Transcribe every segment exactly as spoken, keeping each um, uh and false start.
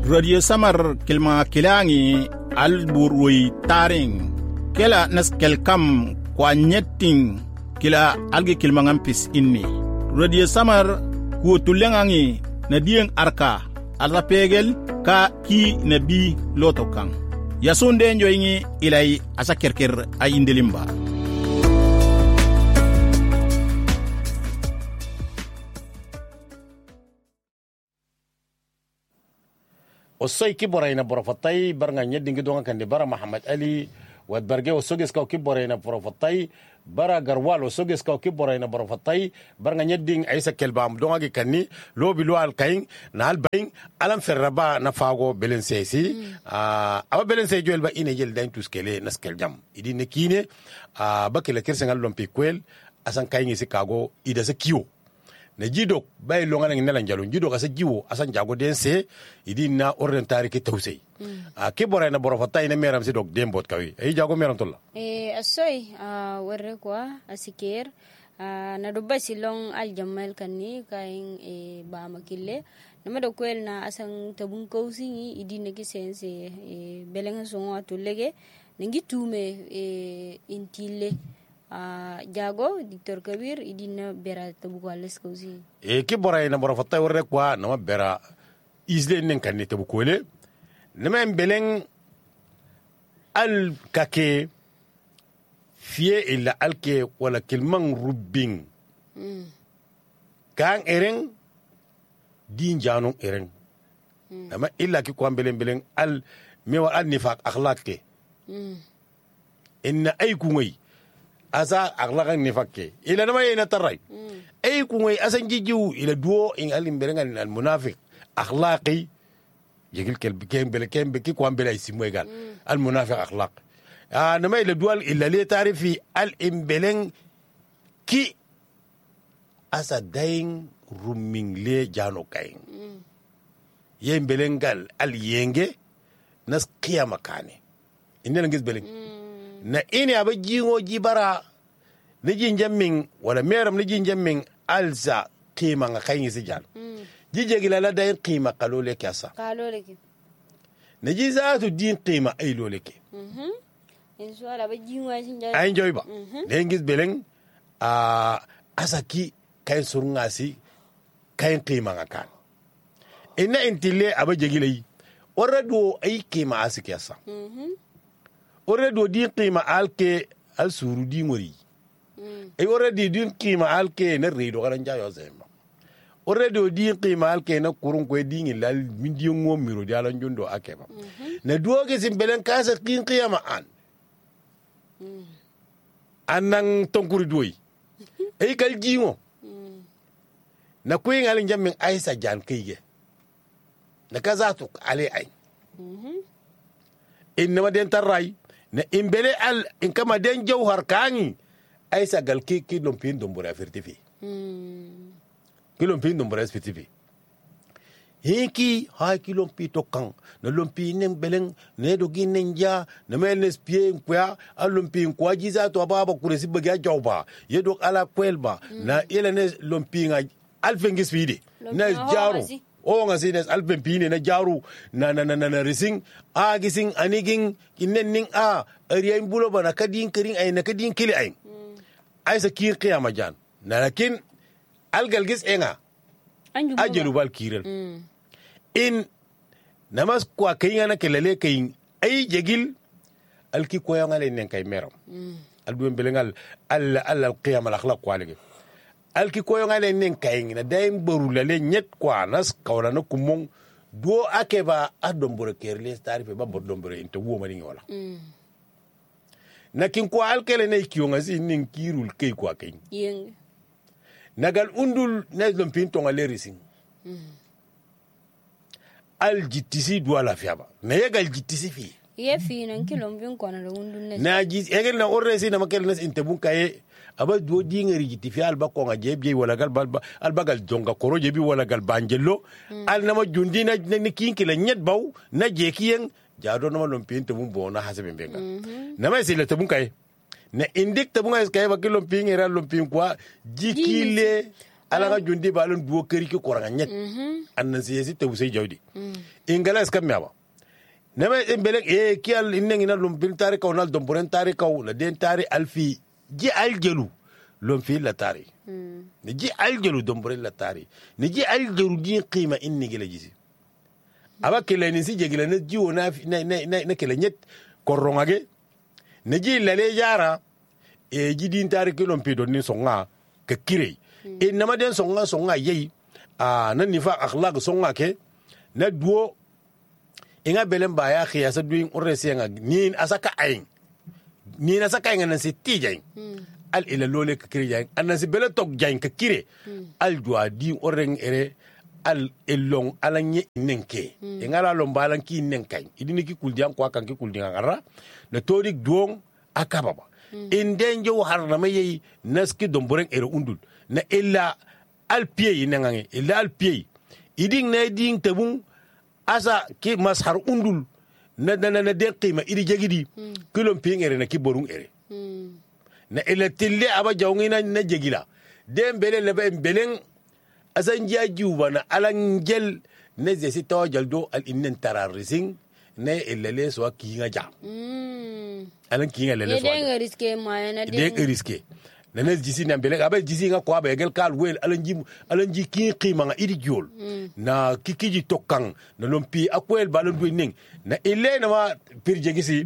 Radio Samar kilma kilangi alburui taring kela naskel kam kwa nyetting kila algi kilmangampis inni. Radio Samar ku tulengangi na dieng arka alra pegel ka ki na bi lotokang. Yasunde njoyingi ilay asa kerker ay indelimba. وصي كبرينا بروفتاي برنا ندين قدوان كان برا محمد علي ودبرجي وسوجس كاو كبرينا بروفتاي برا غروال وسوجس كاو كبرينا بروفتاي برنا ندين عيسى كلبام دونغي كاني لو بلوال كاين نال باين علم فربا نفاغو بلنسيسي ا ابا بلنسي جويل با اني جيل داين توسكلي نسكل جام يدي نكينه ا باكل كيرسنال لومبيكويل اسان كاين سي كاغو ايدا سكيو na jidok bay lo ngana ngina njalo jidok asa jiwo asa njago dense idina orientari ke tawsey a ke bora na boro fatay na meram si dok dembot kawi ay jago meram tolla eh asoy a werre kwa asiker na dubba silong al jamal kanni kain e ba makille nama do kwel na asang tabun kausi idina ke sense e belenga songa tulege ningi tume e intile Uh, jago Dictor Kabir idina bera tabu kwales kausi e ki boray na boro fatay warre kwa nama bera isle nen kan tabu kole nama beleng al kake fie illa alke wala kilman rubbing mm. kan eren din janu eren mm. nama illa ki kwa beleng beleng al mewa al nifaq akhlaq ke mm. inna ay kungai asa aglagan ni fakke ila nama yana taray mm. ay kungoy asan jijiw ila duo in alim berengan al munafiq akhlaqi yegil kel bikem bele kem beki ko ambela isimu egal mm. al munafiq akhlaq ah nama ila dual illa li tarifi al imbeleng ki asa daing ruming le jano kain mm. ye imbelengal al yenge nas qiyama kane inna ngis beleng mm. na ini aba jingo jibara na jinjam min wala meram na jinjam min alza qima nga kayni si jan mm. jije gila la day qima qalole kasa qalole ki na jizatu din qima ay lole ki mhm inso ala ba jingo ay sinja ay joy ba mm-hmm. dengis beleng a uh, asaki kay surngasi kay qima nga kan inna intile aba jegilay orado ay qima asikasa mhm already din qima alke al suru di ngori mm. e already din qima alke na redo garan jayo zema already din qima alke na kurun ko din lal min di ngom miro di alan jondo akeba mm-hmm. na duoge simbelen kasa qin qiyama an mm. anang tonkuri doy e kal jingo mm. na kuyin alin jammin aisa jan kayge na kazatu ale ay mhm inma den taray na imbele al in kama den jawhar kani ay sagal ki ki lompin dombora fertifi hmm ki lompin dombora fertifi hiki ha ki lompi to kan na lompi nem beleng ne do ginen ja na mel ne spie kwa al lompi kwa jiza to baba kuresi baga jawba yedo ala kwelba mm. na ile ne lompi nga alfengis fide na jaru o nga sines alpen pine na jaru na na na na rising a gising aniging inenning a ariya imbulo bana kadin kering ay na kadin kili ay mm. ay sa kir qiyama jan na lakin algal gis enga ajelu bal kirel mm. in namas kwa kaynga na kelele kayin ay jegil alki ko yang ale nen kay meram mm. albu belengal al al qiyama al akhlaq walege alki koyo ngale nen kaying na daim borula le nyet kwa nas kawla na kumong do akeba adombore kerle tarife ba bodombore into wo mani wala mm. na kin ko alkele ne kiyo ngasi nin kirul kay kwa kay yeng nagal undul ne lompin to ngale rising mm. al jitisi do la fiaba na yegal jitisi fi ye fi nan kilombin ko na undul ne na jis egel na orresi na makel nas intebun kaye aba do dingari jitifi alba ko nga jebje wala gal balba alba gal jonga koro jebi wala gal banjello mm. al nama jundi na ni kinki la nyet baw na jekiyeng jado nama lompin to bum bona hasabe benga mm-hmm. nama sile to bun kay na indik to bun kay ba kilom pingera lompin kwa jikile ala ga jundi balon duo keri ki koranga nyet annan si yesi tawsay jawdi ingala skam mewa nama embelek e kial inneng ina lum bin tari kaw nal domboren tari kaw la den tari alfi ji aljelu lum fi la tari ni ji aljelu domboren la tari ni ji aljelu din qima inni gela jisi aba kele ni si jegila na jiwo na na na na kele nyet korongage ni ji lale jara e jidin tari ki lum pido ni songa ka kire e nama den songa songa yei a nan nifa akhlaq songa ke na duo inga belen ba ya khiya sa duin urresi nga nin asaka ayin nin asaka ayin nan si tijayin al ila lole ka kire jayin anan si bele tok jayin ka kire al dua di oreng ere al elong alanye nenke inga la lombalan ki nenkay idini ki kuldian kwa kan ki kuldian ngara na todik duong akababa indenjo harna mayi naski domboreng ere undul na illa al pied nangange illa al pied iding na ding tabung asa ki mashar undul na na na de qima idi jegidi kilom pingere na ki borung ere na ila tille aba jawngina na jegila dem bele le be beleng asan jajuba na alangel ne zesi tawjal do al innen tararising ne illa le so ki nga jam alan ki nga le so de riske mayana de riske nana jisi na bele abe jisi nga kwa be gel kal wel alanji alanji ki qima nga idi jol na kikiji tokkang na lompi akwel balon du ning na ile na ma pirje gisi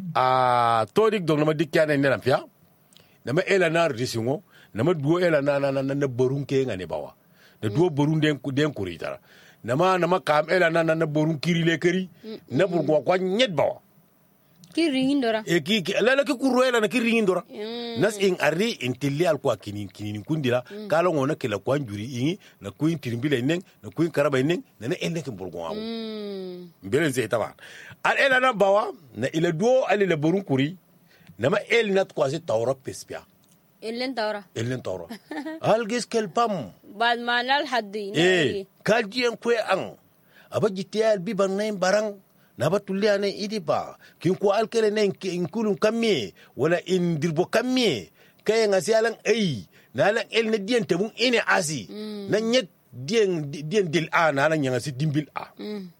a todik dong na ma dikkane ne lampia na ma ela na risingo na ma duo ela na na na borunke nga ne bawa na duo borun den ku den kuri tara na ma na ma kam ela na na borun kiri le keri na burgo kwa nyet bawa ki ringindora e ki la la ki kurwela na ki ringindora nas in ari intilli al kwa kinin kinin kundila kala ngona kila kwa njuri ingi na kuin tirimbile nen na kuin karaba nen na na elle ke burgo awu mbele ze taba al ela na bawa na ila duo al la borun kuri na ma el nat kwa se tawra pespia ellen tawra ellen tawra al gis kel pam bad manal haddi e kaljien kwe an abaji al biban nay barang naba tulia ne idi ba kin ko alkele ne in kulun kamme wala in dirbo kamme kay nga sialan ay nalan el ne dien tabun ine asi na nyet dien dien dil a nalan nga si dimbil a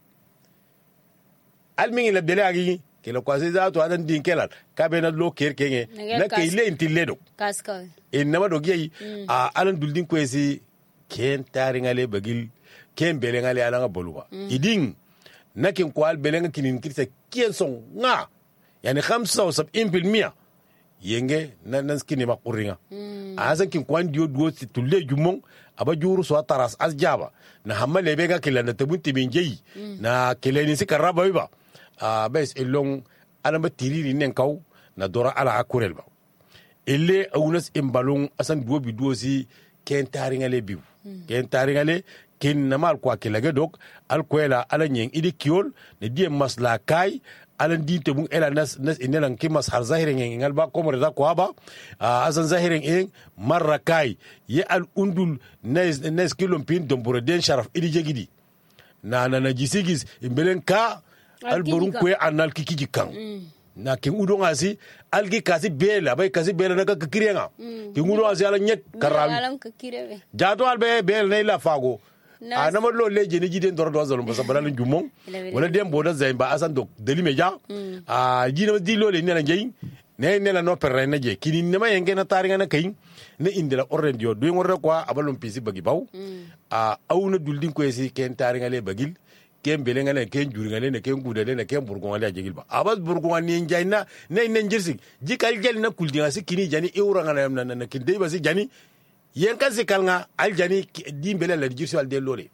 almingi la bele agi ke la kwase za to adan din kelal ka be na lo ker kenge na kay le intil ledo kaska en nama do gey a alan duldin ko esi ken tari ngale bagil ken bele ngale ala nga boluba iding nakin kwal belenga kinin kirse kien son nga yani khamsa wa sab'in bil miya yenge nan nan skini makuringa azan kin kwan dio duo tulle jumong aba juru so taras asjaba na hamale bega kilana tabunti minjei na kileni sikaraba biba a bes elong ala matiriri nen kaw na dora ala akurel ba elle awunas imbalong asan duo bi duo si ken taringale biu ken taringale kin namal kwa kilage dok al kwela ala nyeng idi kiol ne die masla kai ala dinte bun ela nas nas inelan kimas har zahiren ngal ba ko morda kwa ba azan zahiren en marra kai ye al undul nes nes kilom pin dombore den sharaf idi jegidi na na na jisigis imbelen ka al borun kwe anal kikiji kan na kin udo ngasi algi kasi bela bay kasi bela na ka kirianga kin udo ngasi ala nyet karam alam ka kirebe jato albe bel ne la fago ana mo lo leje ni jiden doro do zalum basa balal jumong wala dem boda zaimba asan dok deli meja a jino di lo le ne na jey ne ne la no perre na je kini ne ma yenge na taringa na kayin ne indila orren dio do ngorre kwa abalum pisi bagi baw a awuna duldin ko esi ken taringa le bagil ken belenga le ken jurga le ne ken gudale ne ken burgonga le jegil ba abas burgonga ni njayna ne ne njirsi jikal gel na kuldinga si kini jani euranga na na kin dey basi jani yen kan sikal nga aljani dimbele la jirsi al de lore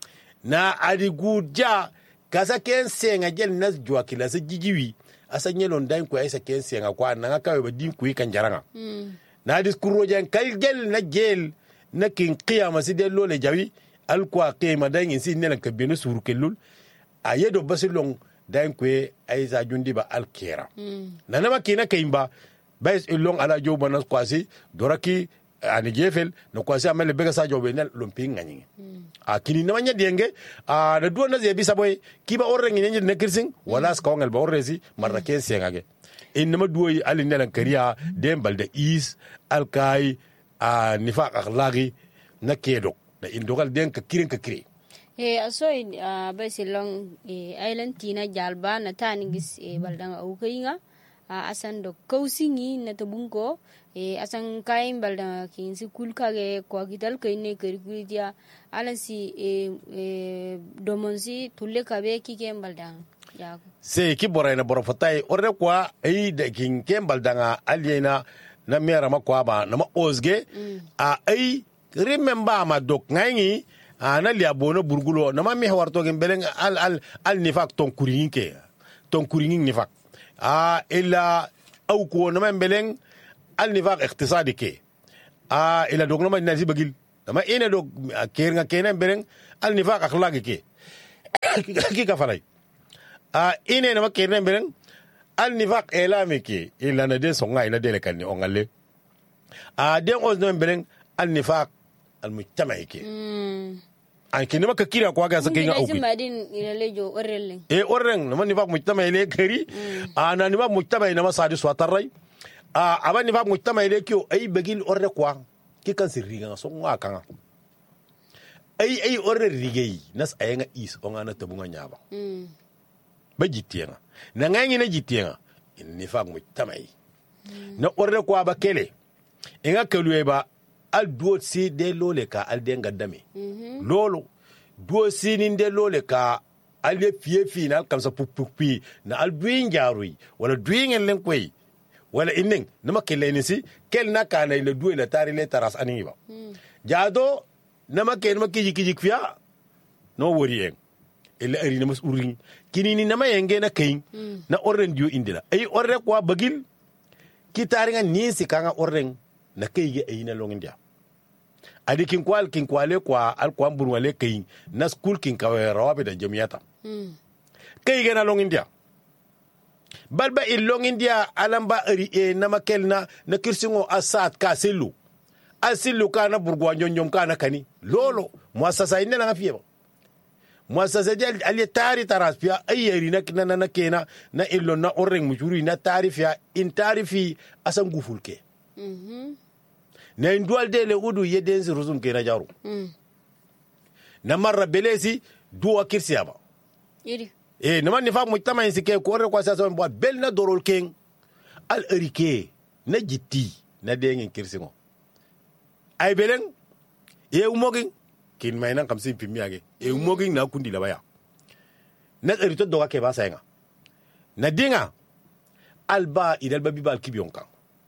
na adi gudja kasa ken senga gel nas jwa kila sa jijiwi asa nyelon dan ko ay sa ken senga kwa na ka ba din ku kan jaranga na diskuro jan kal gel na gel na kin qiyama si de lole jawi al kwa qiyama dan yin si ne ka benu suru kelul ayedo basilong dan ko ay sa jundi ba al kera na na makina kayimba bais ilong ala jo banas kwasi doraki ani jefel no kwasi amele bega sa jobe na lompi ngani a kini na manya denge a da duwa na zebi saboy kiba orre ngi ne kirsing wala ska ngal ba orresi marra ken sengage in ma duwa ali ne lan kariya dem balde is alkai a nifaq akhlaqi na kedo da indogal den ka kirin ka kire e asoy ba silong e island tina jalba na tanigis e baldanga ukayinga asan do kausingi na tabungko e asan kain baldanga kin si kulkage ko gital kayne kerkudia alansi e domonsi tulle kabe kikem baldanga ya se ki borayna boro fatay orre kwa ay da kin kem baldanga aliena na mera makwa ba na ma ozge a ay remember ma dok ngangi ana lia bono burgulo na ma mi warto gen beleng al al al nifak ton kurinke ton kuringin nifak a ila au ko na ma beleng al nifak iqtisadi ke a ila dok na ma nazi bagil na ma ina dok ker nga kenen beleng al nifak akhlaqi ke ki ka falay a ine na ma kenen beleng al nifak elami ke ila na de songa ila de le kan ni ongale a den os no beleng al nifak al mujtama'i ke an kini maka kira kwa ga sakin auki madin ilalejo orreleng e orreng nama nifaq mujtama'i le kari ana nifaq mujtama'i nama sadi swatarrai a aba nifaq mujtama'i le kyo ay bagil orre kwa ki kan sirriga so ngwa kan ay ay orre rigei nas ayenga is onga tabunga nyaba ba jitienga na ngangi na jitienga nifaq mujtama'i na orre kwa ba kele inga kaluwe ba al duo si de lole ka al denga dame mm-hmm. lolo duo si nin de lole ka al ye fie fi na kam sa pupupi na al duin jarui wala duin len koy wala inen nama kele ni si kel na kana ile duo le tari le taras aniba mm. jado nama ken ma kiji kiji kwia no wori en ile ari nama urin kinini nama yenge na kain mm. na orren dio indila ay orre kwa bagil kitari nga ni si kanga orren na kayge ayina longindia adi kin kwal kin kwale kwa al kwa burwale kay na school kin kawe rawabe da jamiyata mm. kayge na longindia balba il longindia alamba ari e na makelna na kirsingo asat ka selu asilu kana burgwa nyonyom kana kani lolo muasasa ina na fieba muasasa jal ali tari taraspia ayeri na na na kena na illo na oreng mujuri na tarifia in tarifi asan gufulke mhm na indwal dele udu yedenzi ruzum kena jaru mm. na marra belezi duwa kirsiaba yiri eh na man nifa mujtama insike ko re kwa sasa mbo bel na dorol ken al erike na jitti na dengen kirsingo ay beleng e umogin kin may nan kam sin pimiage e umogin na kundi la baya na erito doga ke ba sayenga na dinga alba idal babi bal kibionka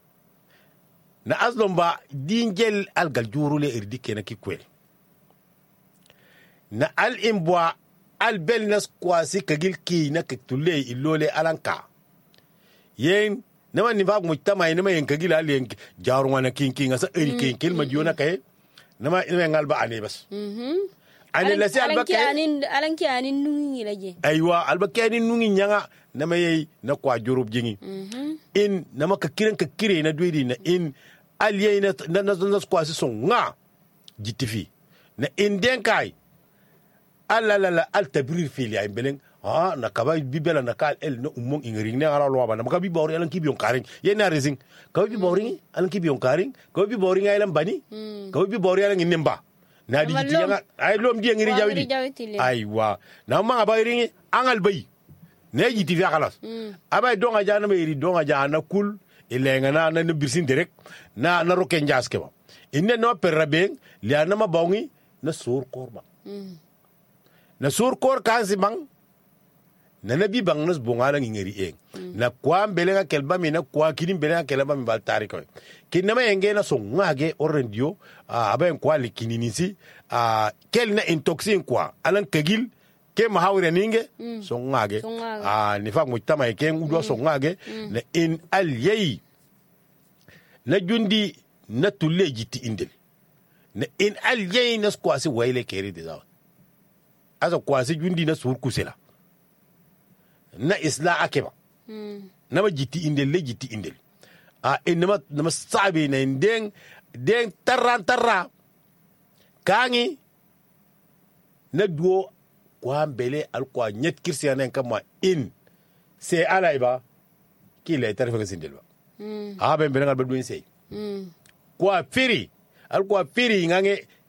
na azlomba dingel al galjurule erdike na kikwel na al imbwa al belnas kwasi kagil ki na kitule ilole alanka yen nama ni fag mujtama ina ma yen kagil al yen jaruma na kinki ngasa erike kel ma diona kay nama ina ngalba ane bas mhm ane la si alba kay anin alanki anin nungi laje aywa alba kay anin nungi nyanga nama yey na kwa jorub jingi mhm in nama ka kiren ka kire na duidi na in aliyei na na na kwa si son nga jitifi na in denkai alla la la al tabrir fili ay beleng ah na kaba bibela na kal el no umong ingring ne ala lo ba na maka bi bawri alan kibion karing ye na rezing kaba bi bawri alan kibion karing kaba bi bawri ay lam bani kaba bi bawri alan nimba na di jiti ay lom di ngiri jawidi aywa na ma ba ringi angal bay ne jiti fi khalas abay donga jana me ri donga jana kul ilenga na na birsin direct na na roken jaske ba inne no perrabe li ana ma bawngi na sur korba mm. na sur kor kansi bang na nabi bang nas bongala ngiri en mm. na kwa belenga kelba mi na kwa kidin belenga kelba mi bal tariko kinna ma yenge na so ngage orendio uh, aben kwa likininisi a uh, kel na intoxin kwa alan kagil ke mahawre ninge mm. so ngage a ni fa mujtama e ken udo so ngage mm. na in al yayi na jundi na tulle jiti indel na in al yayi na skwasi wayle kere de zaw asa kwasi jundi na sur kusela na isla akeba mm. na ma jiti indel le jiti indel a inma na sabe na den den tarran tarra kangi na duo kwa mbele al kwa nyet kirsianen kama in se alaiba kile tarfa sindilba mm. ha ben ben ngal badun sey mm. kwa firi al kwa firi ngange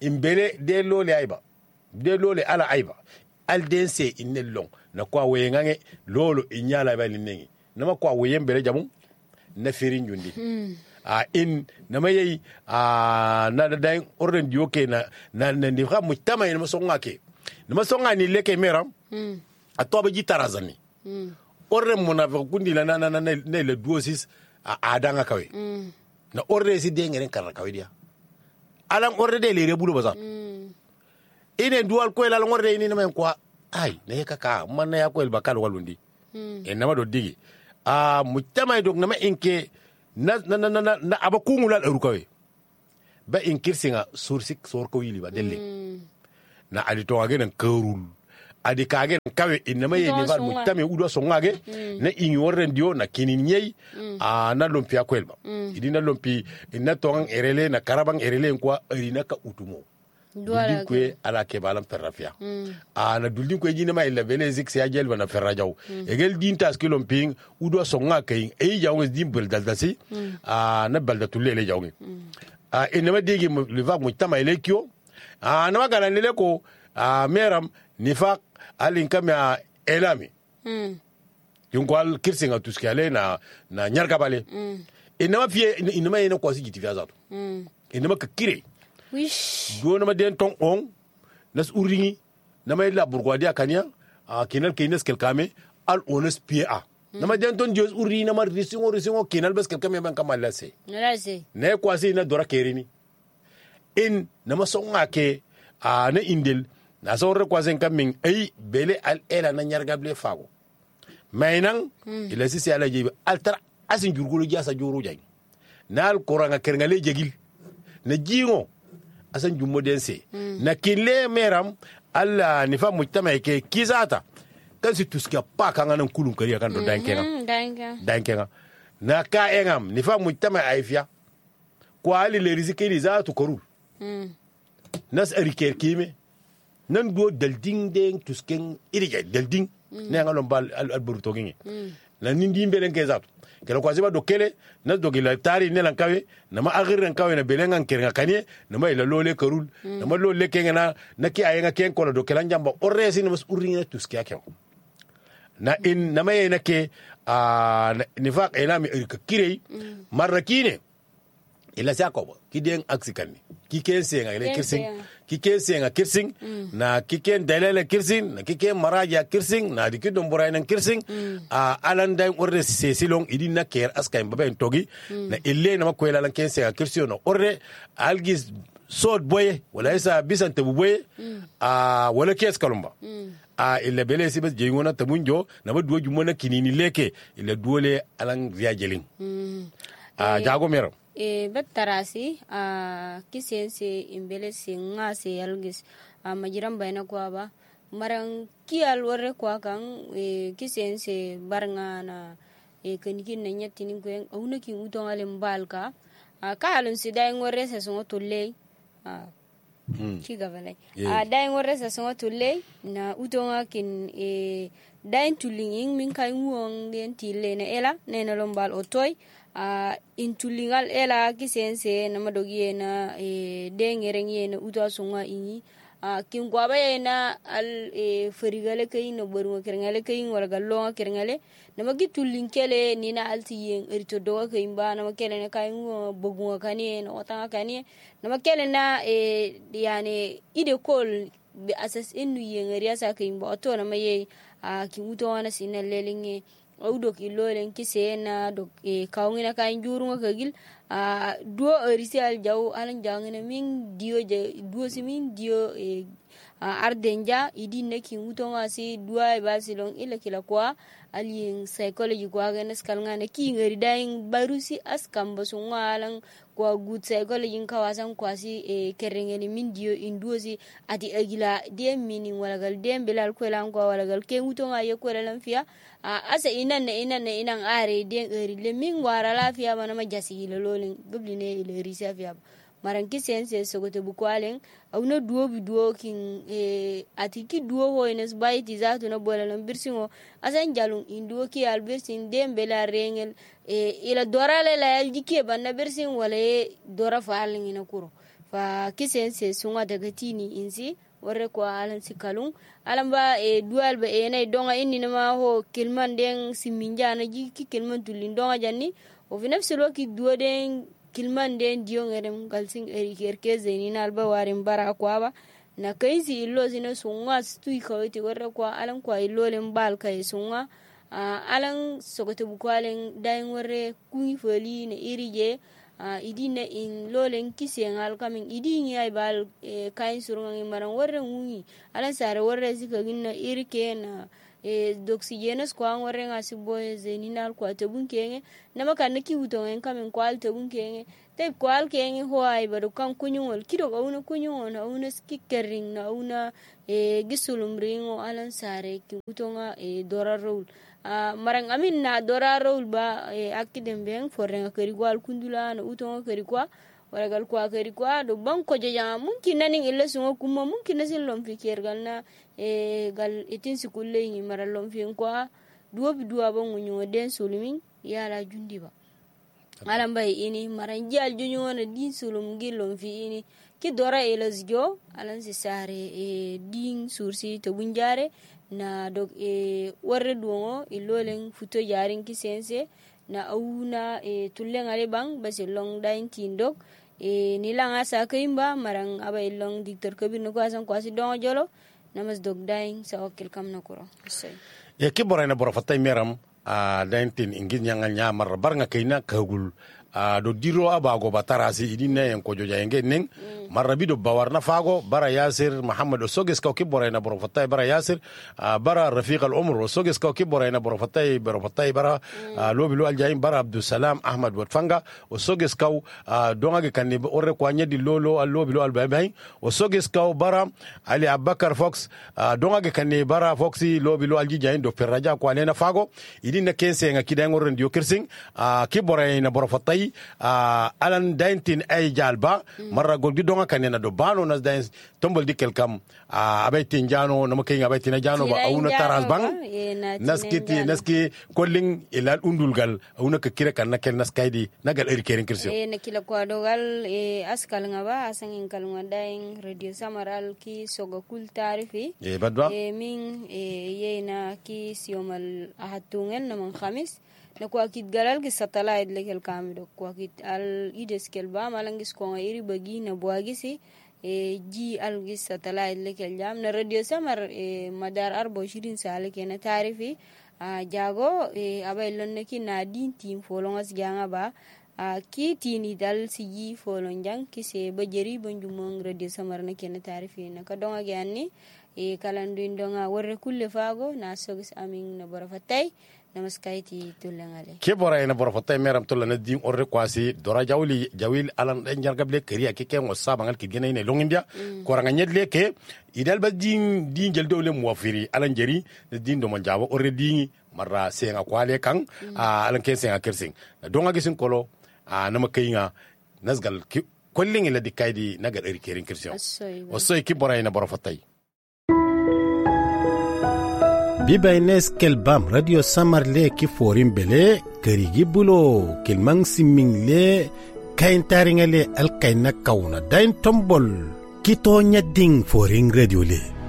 imbele de lole aiba de lole ala aiba al dense inne long na kwa wengange lolo inyala ba linengi nama kwa weyembele jamu na firin jundi mm. a in nama yayi a na da dai orden dioke na na na ni ga mutama ina songa ke nama songa ni leke meram mm. a to ba jitarazani mm. orden mona va kundi la na na na le duosis a adanga kawe mm. na orden si de ngeren karra kawe dia alan orde de le rebulo bazan mm. ine dual ko la ngorde ni nama kwa ai ne kaka man ya ko el bakal walundi mm. e nama do digi a mutama dog nama inke na na na na, na abakungula rukawe ba inkirsinga sursik sorko yili ba delle mm. na adito agen karul adi kagen kawe inama ye ni va mutame udo songage mm. na inyorren dio na kinin nyei mm. a na lompi akwelba mm. idina lompi inna tongan erele na karabang erele kwa irina ka utumo duldin kwe ala ke balam perrafia mm. a na duldin kwe jina ma illa belezik se agel bana ferrajaw mm. egel din tas ke lomping udo songa kay e jaw din bel daldasi mm. a na balda tulele jaw mm. a inama digi le va mutama elekio a na magala nele ko a meram nifaq alin kama elami mm. yunkwal kirsinga tuskale na na nyargabale mm. inama fie inama yena ko si jitifia zato mm. inama ka kire wish do nama den ton on nas uringi nama la burgwadia kania a kinal kines kelkame al ones pa mm. nama den ton jos uri nama risingo risingo kinal bes kelkame ban kamala se nalase ne ko si na dora kerini in nama songa ke a na indel na sorre kwa zen kamin ay bele al ela na nyargable fago mainang mm. ila sisi ala jibe altar asin jurgulo jasa joro jay nal koranga kerngale jegil na jingo asan jummo dense mm. na kinle meram alla nifa mujtama ke kizata kan si tuska pa kan nan kulun kariya kan do dankenga dankenga dankenga na ka engam nifa mujtama aifia kwa ali le riziki li zatu korul mm. nas ariker kime nan do dalding deng tusken irige dalding mm. ne ngalon bal al burto gingi mm. na nindi mbelen kezat kala kwa ziba dokele na dogila tari ne lan kawe na ma agirren kawe na belengan kirga kanie na ma ila lole karul mm. na ma lole kenga na na ki ayenga ken kola dokela njamba oresi na mas uringa tuski akyo na in na ma yena ke a nifaq elami irka kirei mm. marrakine ila sakobo kiden aksikani kiken senga ile kirsing kiken senga kirsing mm. na kiken dalele kirsing na kiken maraja kirsing na dikidon burainan kirsing mm. a alan dai orre sesilong idin na ker askay baben togi mm. na ille na makoyla lan ken senga kirsio no orre algis sod boye wala isa bisan tabu boye mm. a wala kes kalumba mm. a ille bele sibes jeyngona tamunjo na ma duoju mona kinini leke ille duole alan riajelin mm. a e jago mero e bettarasi a kisense imbele singa se yalgis a majiran bayna kwa ba maran kiyal warre kwa kan e kisense barnga na e kanikin na nyatini ko en awna ki uton ale mbalka a kalun si dai ngore se so tolle a ki gavale a dai ngore se so tolle na uton akin e dai tulingin min kay won den tille ne ela ne na lombal otoy a uh, intulingal ela kisense na madogi na e dengere na uta sunga ini a uh, kin gwaba na al e ferigale kay no bormo kerngale kay wala gallo kerngale na magi tulinkele ni na alti yen erito do kay mba na makele ne kay ngo bogu kani no tanga kani na makele na e yani ide kol be asas inu yen riasa kay mba to na maye a uh, kin uto wana sinalelinge awdo ki lolen ki sena do e kawngina kay njurunga kagil a duo risi al jaw alan jangina min dio je duo simin dio e ardenja idi neki utonga si duo e basilon ila kila kwa alien psychology kwa ganes kalngana ki ngari daing barusi askam basunga alan kwa good psychology kawasan kwa si e kerengeni min dio induosi ati agila dem meaning wala gal dem belal ko lan kwa wala gal ke utonga ye ko lan fiya a asa inan ne inan ne inan are den eri le min wara lafiya mana ma jasi le lolin gubli ne ile risa fiya maran ki sense sogote bu kwalen au na duo bi duo kin e atiki duo ho ines bayti zatu na bolan birsingo asan jalun induo ki al birsin dem bela rengel e ila dorale la jike banna birsin wala dora falin ina kuro fa kisen se sunga daga tini insi warre ko alan sikalun alan ba e dual ba e nay donga inni ma ho kilman den siminja na ji ki kilman tulin donga janni o fi nafsi loki duoden kilman den dion erem galsing eri kerke zenina alba warin bara ko aba na kaisi illo sina sunga stui kawti warre ko alan ko illo len bal kay sunga alan sogote bukwalen dain warre kunyi foli na irije Uh, idina in lolen kisen alkamin idin ya bal e, kain surungan maran warren wuni alan sare warre sika ginna irke na e, doxigenes ko an warren asibo zeninal ko tabun kenge nama kan ki wuton en kamin ko al tabun kenge te ko al kenge ho ay bado kan kunyol kido ko una kunyol na una skikering na una e, gisulum ringo alan sare ki wutonga e, dorarol Uh, marang amin na dora role ba eh, akidem beng forenga keri gwal kundula na utonga keri kwa waragal kwa keri kwa do banko jaja mungkin naning illa sungo kuma mungkin nasin lom fikir gal na eh, gal itin sikulle ngi mara lom fin kwa duwa bi duwa ba ngunyo den sulumin yala jundi ba alam bay ini maran jal junyo na din sulum gi lom fi ini ki dora elazjo alan si sare e din sursi to bunjare na dog e warre duongo ilolen futo yarin ki sense na auna e tullen ale bang basi long dain tindog e nilanga sa kaimba marang aba ilong diktor kabir no kwasan kwasi dongo jolo namas dog dain sa okil kam na kuro sai ya ki borayna boro fatay meram a dain tin ingin nyanga nyamar bar nga kayna kagul a do diro abago batarasi idine en ko joja ngen nen mm. marrabi do bawarna fago bara yasir muhammad osoges ko ki borayna boro fatay bara yasir uh, bara rafiq al umr osoges ko ki borayna boro fatay boro fatay bara mm. uh, lobi lo aljaim bara abdul salam ahmad watfanga osoges ko uh, donga ge kanne orre ko nyedi lolo al lobi lo albay osoges ko bara ali abakar fox uh, donga ge kanne bara foxi lobi lo alji jain do perraja ko alena fago idine kense nga kidango rendio kirsing uh, ki borayna boro fatay Uh, alan daintin ay jalba mm. marra golgi donga kanena do bano nas dain tombol dikel kam uh, abay tinjano no makay abay tinjano ba awuna taras bang naskiti naski kolling ilal undulgal awuna ka kire kan nakel naskaydi nagal eri keren kirsio e nakila ko dogal e askal ngaba asangin kalunga dain radio samaral ki sogo kul tarifi e badwa e min e yena ki siomal ahatungen namang khamis na ko akit galal ki satellite lekel kamido ko akit al ides kelba malangis ko iri bagi na buagisi e ji al gis satellite lekel jam na radio samar e madar arbo shirin sale kena tarifi a jago e abay lonne ki na din team folongas janga ba a ki tini dal sigi folon jang ki se bajeri banjumong radio samar na kena tarifi na kadonga ganni e kalandu indonga warre kulle fago na sogis amin na barafatay namaskaiti tulangale ke bora ina bora fatay meram tulana din orre kwasi dora jawli jawil alan en jargable kariya ke ken wasa bangal ki gene ne longindia mm. ko ranga nyedle ke idal ba din din jel dole mo wafiri alan jeri din do mon jawo orre din marra senga kwale kan mm. a alan ke senga kirsing donga gisin kolo a nama kayinga nasgal ki kollin ila dikaydi nagal eri kerin kirsio osoy ki bora ina bora fatay bibaynes kelbam radio samarle ki forim bele karigi bulo kelmang siming le kain taringale al kaina kauna dain tombol kito nyading foring radio le